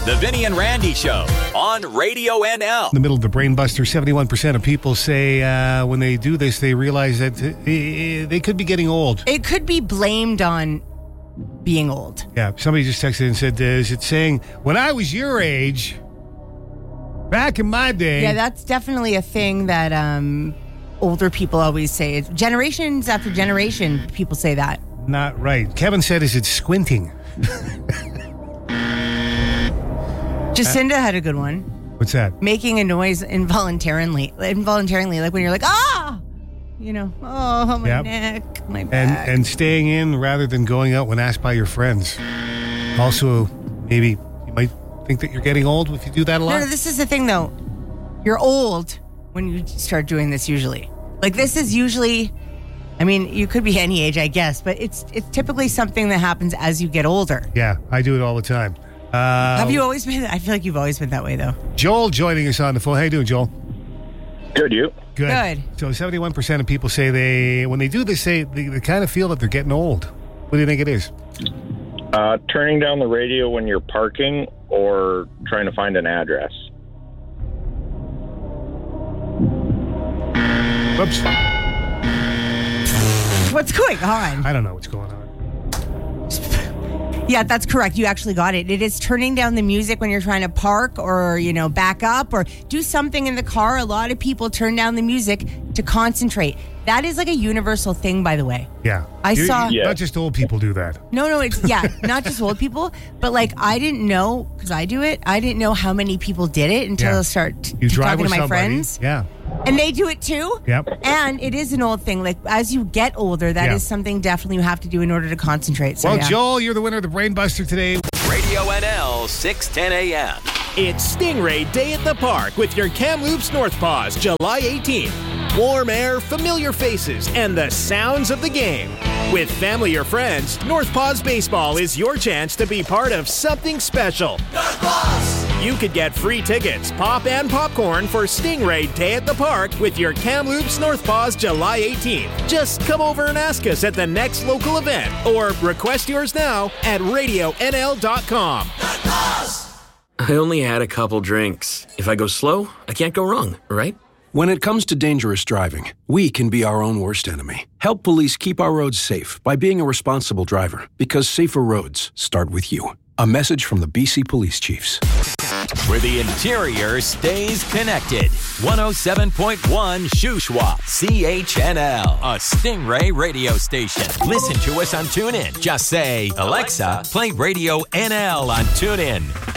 The Vinny and Randy Show on Radio NL. In the middle of the brain buster, 71% of people say when they do this, they realize that they could be getting old. It could be blamed on being old. Yeah, somebody just texted and said, is it saying, when I was your age, back in my day. Yeah, that's definitely a thing that older people always say. Generations after generation, people say that. Not right. Kevin said, is it squinting? Jacinda had a good one. What's that? Making a noise involuntarily, like when you're like, ah! You know, oh, my neck, my back. And staying in rather than going out when asked by your friends. Also, maybe you might think that you're getting old if you do that a lot. No, this is the thing, though. You're old when you start doing this usually. Like, this is usually... I mean, you could be any age, I guess, but it's typically something that happens as you get older. Yeah, I do it all the time. Have you always been? I feel like you've always been that way, though. Joel joining us on the phone. How you doing, Joel? Good, you? Good. So 71% of people say when they do this, they kind of feel that they're getting old. What do you think it is? Turning down the radio when you're parking or trying to find an address. Whoops. What's going on? I don't know what's going on. Yeah, that's correct. You actually got it. It is turning down the music when you're trying to park or, back up or do something in the car. A lot of people turn down the music to concentrate. That is like a universal thing, by the way. Yeah. Not just old people do that. No, it's, not just old people, but like I didn't know, because I do it, I didn't know how many people did it until I start talking to my friends. Yeah. And they do it too. Yep. And it is an old thing. Like, as you get older, that is something definitely you have to do in order to concentrate. So, Joel, you're the winner of the Brain Buster today. Radio NL, 610 a.m. It's Stingray Day at the Park with your Kamloops North Paws, July 18th. Warm air, familiar faces, and the sounds of the game. With family or friends, North Paws Baseball is your chance to be part of something special. North Paws! You could get free tickets, pop and popcorn for Stingray Day at the Park with your Kamloops North Paws July 18th. Just come over and ask us at the next local event or request yours now at radionl.com. North Paws! I only had a couple drinks. If I go slow, I can't go wrong, right? When it comes to dangerous driving, we can be our own worst enemy. Help police keep our roads safe by being a responsible driver, because safer roads start with you. A message from the BC Police Chiefs. Where the interior stays connected. 107.1 Shuswap, CHNL, a Stingray radio station. Listen to us on TuneIn. Just say, Alexa, play Radio NL on TuneIn.